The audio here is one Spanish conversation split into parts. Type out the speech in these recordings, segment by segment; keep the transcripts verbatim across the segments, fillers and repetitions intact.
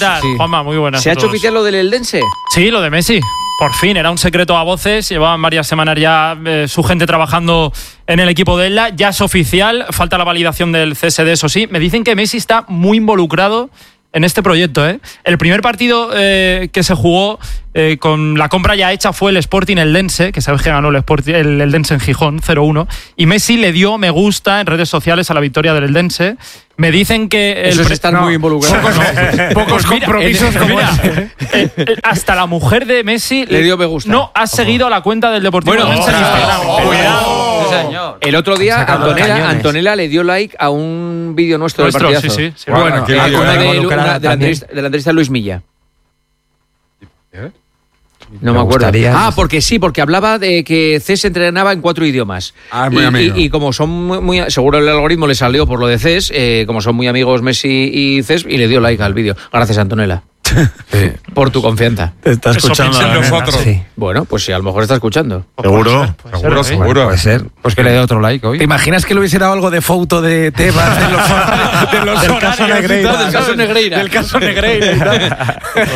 tal? Sí. Juanma, muy buenas. ¿Se ha hecho oficial lo del Eldense? Sí, lo de Messi. Por fin, era un secreto a voces. Llevaban varias semanas ya eh, su gente trabajando en el equipo de Elda. Ya es oficial. Falta la validación del C S D, eso sí. Me dicen que Messi está muy involucrado en este proyecto, ¿eh? El primer partido eh, que se jugó eh, con la compra ya hecha fue el Sporting Eldense, que sabes que ganó el, Sporting, el Eldense en Gijón, cero uno. Y Messi le dio me gusta en redes sociales a la victoria del Eldense. Me dicen que... El Eso es estar no, muy involucrado. Pocos, no. Pocos Pues mira, compromisos el, como mira, ese. eh, eh, hasta la mujer de Messi Le dio me gusta. no ha seguido a la cuenta del Deportivo Bueno, Eldense en Instagram. oh, Cuidado. oh, Sí, señor. El otro día Sacando los Antonella, cañones. Antonella le dio like a un vídeo nuestro, Nuestro, del partidazo. sí, sí, sí. Bueno, Bueno, aquí Eh, la una digo, de, involucrada una de la también. entrevista, de la entrevista Luis Milla. ¿Eh? No Me me acuerdo. gustaría- Ah, porque sí, porque hablaba de que Cés entrenaba en cuatro idiomas. Ah, es muy y, amigo. y, y como son muy, muy- seguro el algoritmo le salió por lo de Cés, eh, como son muy amigos Messi y Cés, y le dio like al vídeo. Gracias, Antonella. Sí. Por tu confianza. Te está Eso escuchando. piensan la nena. nosotros. Sí. Bueno, pues sí, a lo mejor está escuchando. Seguro. Puede ser, Seguro, ¿eh? seguro. Puede ser. Pues que le dé otro like hoy. ¿Te imaginas que le hubiese dado algo de foto de Tebas, de los, de los Del caso horarios y Negreira. tal, Del caso ¿sabes? Negreira. Del caso Negreira y tal.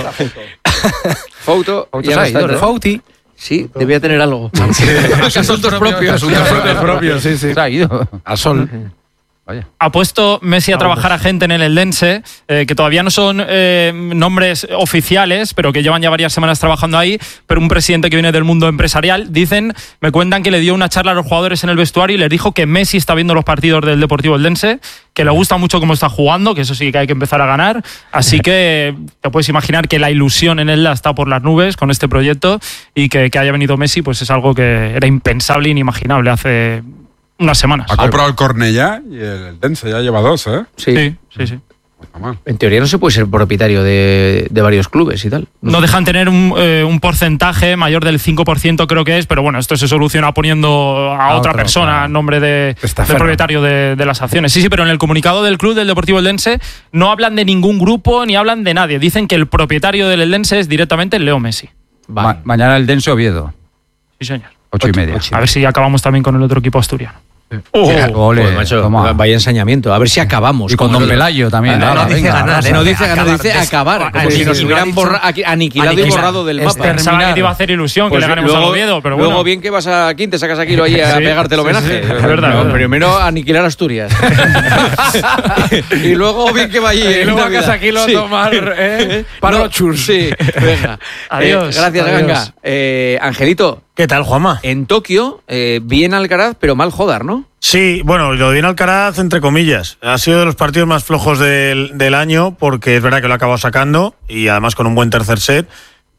Foto, Fotos ya no hay, está, ¿no? ¿no? Fouti. Sí, debía tener algo. Asuntos propios. Asuntos propios, sí, sí. Se ha ido. A sol. Vaya. Ha puesto Messi a trabajar a gente en el Eldense, eh, que todavía no son eh, nombres oficiales, pero que llevan ya varias semanas trabajando ahí, pero un presidente que viene del mundo empresarial. Dicen, me cuentan que le dio una charla a los jugadores en el vestuario y les dijo que Messi está viendo los partidos del Deportivo Eldense, que le gusta mucho cómo está jugando, que eso sí que hay que empezar a ganar. Así que te puedes imaginar que la ilusión en él está por las nubes con este proyecto, y que, que haya venido Messi pues es algo que era impensable, inimaginable hace unas semanas. Ha comprado el Cornellá y el Dense ya lleva dos, ¿eh? Sí. Sí, sí, sí. No está mal. En teoría no se puede ser propietario de, de varios clubes y tal. No dejan tener un, eh, un porcentaje mayor del cinco por ciento, creo que es, pero bueno, esto se soluciona poniendo a, A otra otro, persona claro. en nombre de, Está del ferro. propietario de, de las acciones. Sí, sí, pero en el comunicado del club del Deportivo Eldense no hablan de ningún grupo ni hablan de nadie. Dicen que el propietario del Eldense es directamente Leo Messi. Vale. Ma- mañana el Dense Oviedo. Sí, señor. Ocho y media. A ver si acabamos también con el otro equipo asturiano. Ole, Joder, macho, toma. vaya ensañamiento. A ver si acabamos. Y con como Don el- Pelayo también. Ah, no, Hala, no dice venga, ganar, arrasa. No dice ganar, Acabar, dice des- acabar. Como sí, si nos sí, hubieran dicho- borra- aquí- aniquilado y aniquilar. borrado del Es mapa. terminar. Pensaba que te iba a hacer ilusión Pues que le ganemos luego, al Oviedo, pero luego bueno. bien que vas aquí, te sacas aquí lo ahí a Sí, pegarte el sí, homenaje. sí, es verdad, No, es verdad. primero aniquilar Asturias. y luego bien que va allí. Y en luego a Navidad. casa aquí lo Sí. tomar, ¿eh? Para No, los churros. Sí, venga. Adiós, Eh, gracias, adiós. venga. Eh, Angelito, ¿Qué tal, Juanma? en Tokio, eh, bien Alcaraz, pero mal Jodar, ¿no? Sí, bueno, lo de bien Alcaraz, entre comillas. Ha sido de los partidos más flojos del, del año, porque es verdad que lo ha acabado sacando, y además con un buen tercer set,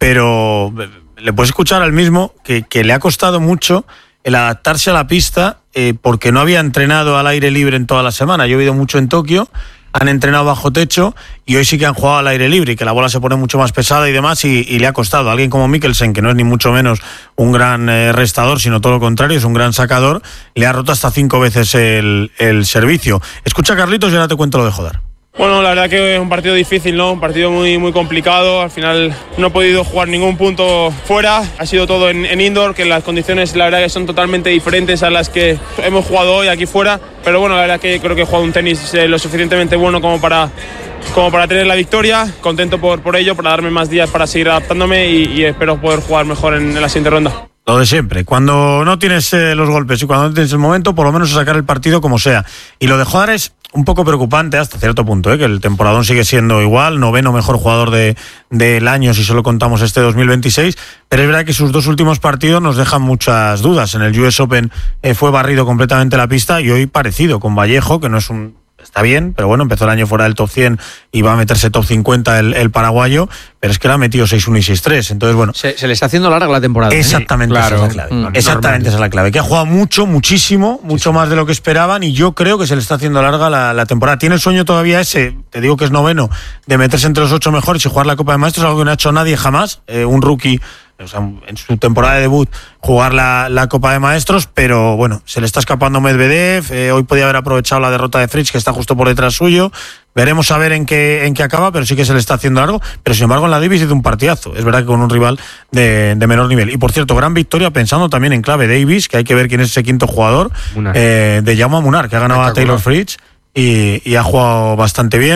pero le puedes escuchar al mismo que, que le ha costado mucho el adaptarse a la pista, eh, porque no había entrenado al aire libre en toda la semana. Yo he ido mucho en Tokio, han entrenado bajo techo, y hoy sí que han jugado al aire libre, y que la bola se pone mucho más pesada y demás, y, y le ha costado. Alguien como Mikkelsen, que no es ni mucho menos un gran eh, restador, sino todo lo contrario, es un gran sacador, le ha roto hasta cinco veces el, el servicio. Escucha, Carlitos, y ahora te cuento lo de Jodar. Bueno, la verdad que es un partido difícil, ¿no? Un partido muy, muy complicado. Al final no he podido jugar ningún punto fuera. Ha sido todo en, en indoor, que las condiciones la verdad que son totalmente diferentes a las que hemos jugado hoy aquí fuera. Pero bueno, la verdad que creo que he jugado un tenis eh, lo suficientemente bueno como para, como para tener la victoria. Contento por, por ello, para darme más días para seguir adaptándome y, y espero poder jugar mejor en, en la siguiente ronda. Lo de siempre, cuando no tienes eh, los golpes y cuando no tienes el momento, por lo menos sacar el partido como sea. Y lo de Jodar es un poco preocupante hasta cierto punto, ¿eh? Que el temporadón sigue siendo igual, noveno mejor jugador de, del año si solo contamos este dos mil veintiséis, pero es verdad que sus dos últimos partidos nos dejan muchas dudas. En el U S Open eh, fue barrido completamente la pista, y hoy parecido con Vallejo, que no es un... Está bien, pero bueno, empezó el año fuera del top cien y va a meterse top cincuenta el, el paraguayo, pero es que le ha metido seis uno y seis tres. Entonces, bueno, Se, se le está haciendo larga la temporada. ¿eh? exactamente, claro. esa es la clave. Mm, Exactamente, esa es la clave. Que ha jugado mucho, muchísimo, mucho más de lo que esperaban, y yo creo que se le está haciendo larga la, la temporada. Tiene el sueño todavía ese, te digo que es noveno, de meterse entre los ocho mejores y jugar la Copa de Maestros, algo que no ha hecho nadie jamás. Eh, un rookie, o sea, en su temporada de debut, jugar la, la Copa de Maestros, pero bueno, se le está escapando Medvedev. Eh, hoy podía haber aprovechado la derrota de Fritz, que está justo por detrás suyo. Veremos a ver en qué, en qué acaba, pero sí que se le está haciendo largo. Pero sin embargo, en la Davis hizo un partidazo. Es verdad que con un rival de, de menor nivel. Y por cierto, gran victoria pensando también en clave Davis, que hay que ver quién es ese quinto jugador, eh, de Jaume Munar, que ha ganado a Taylor Fritz y, y ha jugado bastante bien.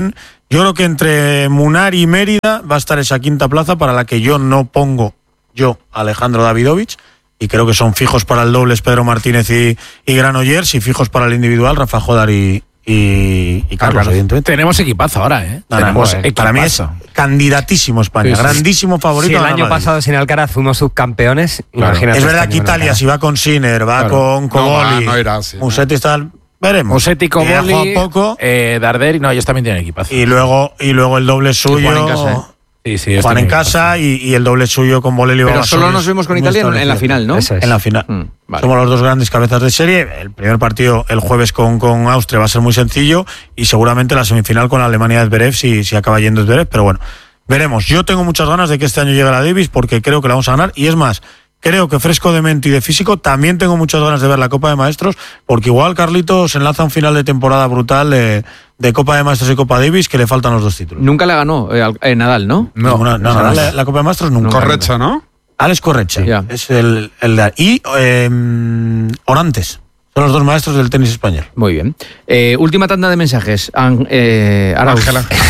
Yo creo que entre Munar y Mérida va a estar esa quinta plaza para la que yo no pongo yo a Alejandro Davidovich, y creo que son fijos para el dobles Pedro Martínez y, y Granollers, y fijos para el individual Rafa Jodar y, y, y Carlos, claro, evidentemente. Tenemos equipazo ahora, ¿eh? No, no, Tenemos no, equipazo. para mí es candidatísimo España, Sí, sí. grandísimo favorito. Si el a ganar año Madrid. pasado sin Alcaraz fuimos subcampeones, Claro. imagínate. Es verdad este que año con Italia, Alcaraz. si va con Sinner, va Claro. con Coboli, No va, no irá así, ¿no? Musetti y tal, veremos. Musetti, Que ya Coboli, juega poco, eh, Darderi, no, ellos también tienen equipazo. y luego, y luego el doble suyo. Juan en casa, ¿eh? Sí, sí, ellos Juan en tienen casa y, y el doble suyo con Bolelli. Pero Babasónicos, solo nos vemos con muy Italia en- en la establecido. final, ¿no? Eso es. En la final. Mm, vale. Somos los dos grandes cabezas de serie. El primer partido el jueves con, con Austria va a ser muy sencillo, y seguramente la semifinal con la Alemania de Zverev si, si acaba yendo Zverev, pero bueno, veremos. Yo tengo muchas ganas de que este año llegue la Davis porque creo que la vamos a ganar, y es más, creo que fresco de mente y de físico también tengo muchas ganas de ver la Copa de Maestros, porque igual Carlitos enlaza un final de temporada brutal de, de Copa de Maestros y Copa Davis, que le faltan los dos títulos. Nunca la ganó eh, al- eh, Nadal, ¿no? No, no, no, no, la, la Copa de Maestros nunca. Correcta, ¿no? Alex Corretxa, Ya. es el, el de... Y eh, Orantes, son los dos maestros del tenis español. Muy bien. Eh, última tanda de mensajes. An- eh, Arauz.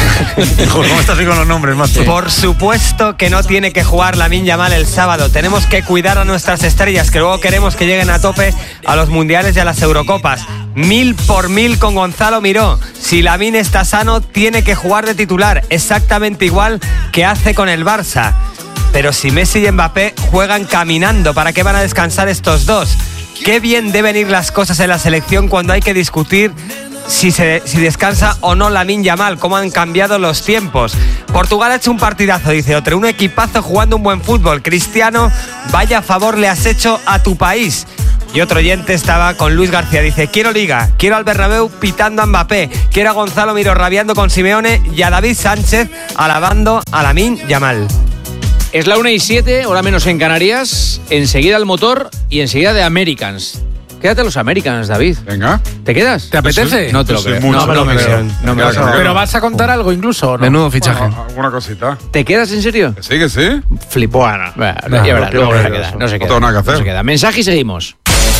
Hijo, ¿cómo estás ahí con los nombres, macho? Por supuesto que no tiene que jugar Lamine Yamal el sábado. Tenemos que cuidar a nuestras estrellas, que luego queremos que lleguen a tope a los mundiales y a las Eurocopas. Mil por mil con Gonzalo Miró. Si Lamine está sano, tiene que jugar de titular, exactamente igual que hace con el Barça. Pero si Messi y Mbappé juegan caminando, ¿para qué van a descansar estos dos? Qué bien deben ir las cosas en la selección cuando hay que discutir si, se, si descansa o no Lamine Yamal, cómo han cambiado los tiempos. Portugal ha hecho un partidazo, dice otro, un equipazo jugando un buen fútbol. Cristiano, vaya favor le has hecho a tu país. Y otro oyente estaba con Luis García, dice, quiero Liga, quiero al Bernabéu pitando a Mbappé, quiero a Gonzalo Miró rabiando con Simeone y a David Sánchez alabando a Lamine Yamal. Es la una y siete, hora menos en Canarias. Enseguida el motor y enseguida de Americans. Quédate a los Americans, David. Venga. ¿Te quedas? ¿Te apetece? No te lo Sí, creo. mucho. No me lo No me lo creo. creo. No me lo Claro, creo. ¿Pero vas a contar algo incluso o no? Menudo fichaje. Bueno, alguna cosita. ¿Te quedas en serio? Que sí, que sí. Flipo. Bueno, No, ya verás, no, luego no, se no, queda. no, No se no queda. tengo nada que hacer. No se queda. Mensaje y seguimos.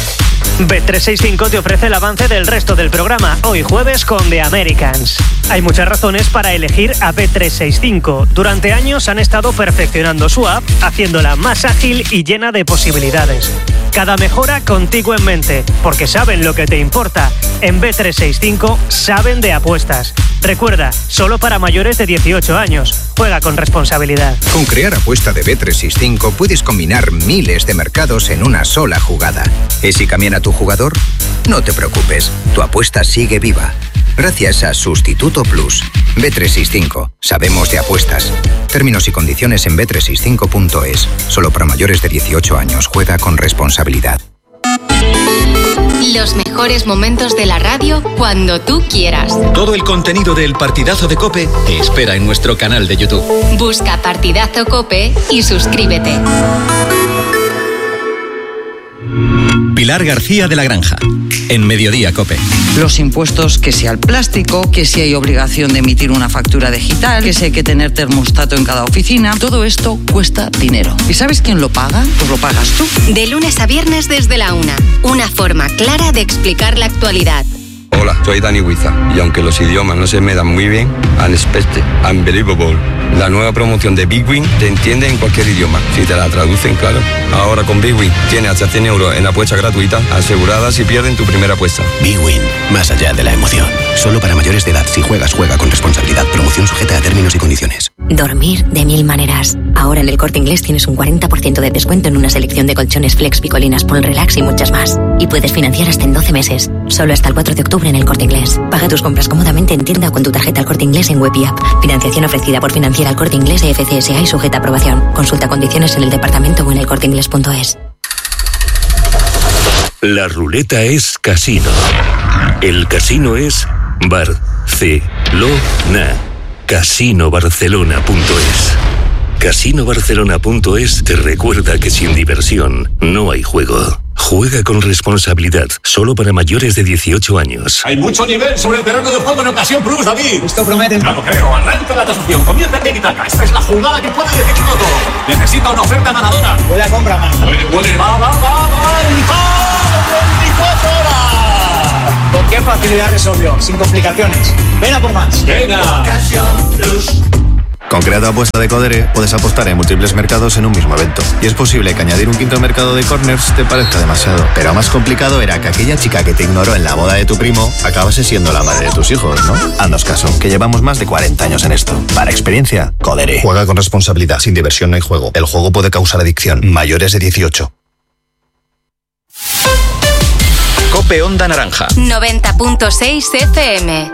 Bet trescientos sesenta y cinco te ofrece el avance del resto del programa, hoy jueves con The Americans. Hay muchas razones para elegir a Bet trescientos sesenta y cinco. Durante años han estado perfeccionando su app, haciéndola más ágil y llena de posibilidades. Cada mejora contigo en mente, porque saben lo que te importa. En Bet trescientos sesenta y cinco saben de apuestas. Recuerda, solo para mayores de dieciocho años. Juega con responsabilidad. Con Crear Apuesta de Bet trescientos sesenta y cinco puedes combinar miles de mercados en una sola jugada. ¿Y si cambian a tu jugador? No te preocupes, tu apuesta sigue viva. Gracias a Sustituto Plus. Bet trescientos sesenta y cinco. Sabemos de apuestas. Términos y condiciones en bet trescientos sesenta y cinco punto es. Solo para mayores de dieciocho años. Juega con responsabilidad. Los mejores momentos de la radio cuando tú quieras. Todo el contenido del Partidazo de COPE te espera en nuestro canal de YouTube. Busca Partidazo COPE y suscríbete. Pilar García de la Granja, en Mediodía COPE. Los impuestos, que si al plástico, que si hay obligación de emitir una factura digital, que si hay que tener termostato en cada oficina, todo esto cuesta dinero. ¿Y sabes quién lo paga? Pues lo pagas tú. De lunes a viernes desde la una. Una forma clara de explicar la actualidad. Hola, soy Dani Huiza y aunque los idiomas no se me dan muy bien, Unexpected, Unbelievable, la nueva promoción de Big Win te entiende en cualquier idioma, si te la traducen, claro. Ahora con Big Win tienes hasta cien euros en apuestas gratuitas aseguradas si pierden tu primera apuesta. Big Win, más allá de la emoción. Solo para mayores de edad. Si juegas, juega con responsabilidad. Promoción sujeta a términos y condiciones. Dormir de mil maneras. Ahora en el Corte Inglés tienes un cuarenta por ciento de descuento en una selección de colchones Flex, Picolinas, Pol Relax y muchas más. Y puedes financiar hasta en doce meses. Solo hasta el cuatro de octubre en el Corte Inglés. Paga tus compras cómodamente en tienda o con tu tarjeta El Corte Inglés en web y app. Financiación ofrecida por Financiera El Corte Inglés e F C S A y sujeta a aprobación. Consulta condiciones en el departamento o en el corte inglés punto es. La ruleta es casino. El casino es Barcelona. casino barcelona punto es. casino barcelona punto es te recuerda que sin diversión no hay juego. Juega con responsabilidad, solo para mayores de dieciocho años. Hay mucho nivel sobre el terreno de juego en Ocasión Plus, David. Esto promete. No lo creo. Arranca la tasación. Comienza el tiki-taka. Esta es la jugada que puede decidir todo. Necesita una oferta ganadora. Puede compra más. Puede, puede. Va, va, va, va. ¡Y va! ¡veinticuatro horas! ¿Con qué facilidad resolvió? Sin complicaciones. Ven a por más. Venga. Con Creato Apuesta de Codere puedes apostar en múltiples mercados en un mismo evento. Y es posible que añadir un quinto mercado de corners te parezca demasiado. Pero más complicado era que aquella chica que te ignoró en la boda de tu primo acabase siendo la madre de tus hijos, ¿no? Haznos caso, que llevamos más de cuarenta años en esto. Para experiencia, Codere. Juega con responsabilidad. Sin diversión no hay juego. El juego puede causar adicción. Mayores de dieciocho. Cope Onda Naranja. noventa punto seis F M.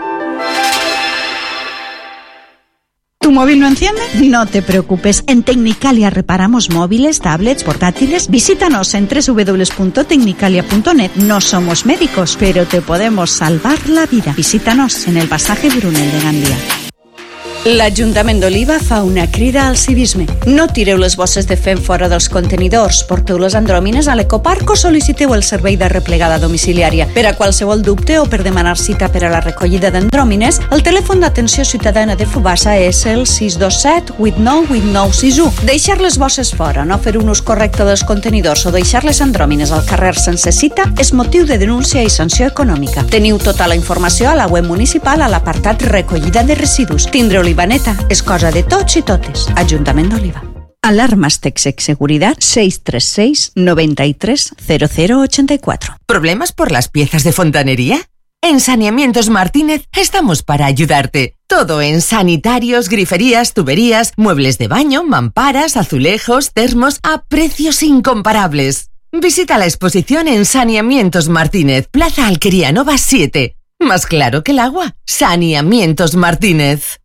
¿Tu móvil no enciende? No te preocupes. En Tecnicalia reparamos móviles, tablets, portátiles. Visítanos en doble u doble u doble u punto tecnicalia punto net. No somos médicos, pero te podemos salvar la vida. Visítanos en el pasaje Brunel de Gandia. L'Ajuntament d'Oliva fa una crida al civisme. No tireu les bosses de fem fora dels contenidors, porteu les andròmines a l'Ecoparc o sol·liciteu el servei de replegada domiciliària. Per a qualsevol dubte o per demanar cita per a la recollida d'andròmines, el telèfon d'atenció ciutadana de Fubassa és el sis dos set vuit nou vuit nou sis u. Deixar les bosses fora, no fer un ús correcte dels contenidors o deixar les andròmines al carrer sense cita és motiu de denúncia i sanció econòmica. Teniu tota la informació a la web municipal a l'apartat recollida de residus. Tindre Olivaneta és cosa de tots i totes. Ajuntament d'Oliva. Alarmas Texec Seguridad seis tres seis noventa y tres cero cero ochenta y cuatro. ¿Problemas por las piezas de fontanería? En Saneamientos Martínez estamos para ayudarte. Todo en sanitarios, griferías, tuberías, muebles de baño, mamparas, azulejos, termos a precios incomparables. Visita la exposición en Saneamientos Martínez, Plaza Alquería Nova siete. Más claro que el agua. Saneamientos Martínez.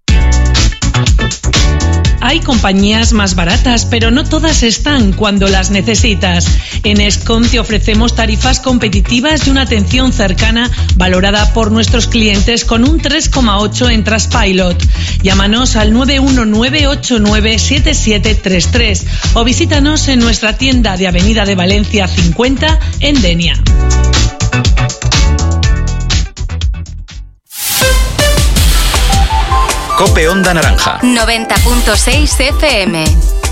Hay compañías más baratas, pero no todas están cuando las necesitas. En Escom te ofrecemos tarifas competitivas y una atención cercana valorada por nuestros clientes con un tres coma ocho en Trustpilot. Llámanos al nueve uno nueve ocho nueve siete siete tres tres o visítanos en nuestra tienda de Avenida de Valencia cincuenta en Denia. Cope Onda Naranja. noventa punto seis F M.